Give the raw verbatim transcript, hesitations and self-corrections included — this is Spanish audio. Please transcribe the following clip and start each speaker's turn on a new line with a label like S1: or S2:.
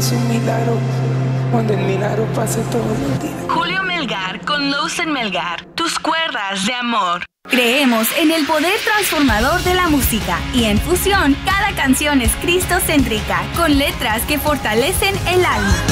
S1: es un milagro, cuando el milagro pase todos los días.
S2: Julio Melgar con Lowson Melgar, tus cuerdas de amor.
S3: Creemos en el poder transformador de la música y en Fusión cada canción es cristocéntrica, con letras que fortalecen el alma.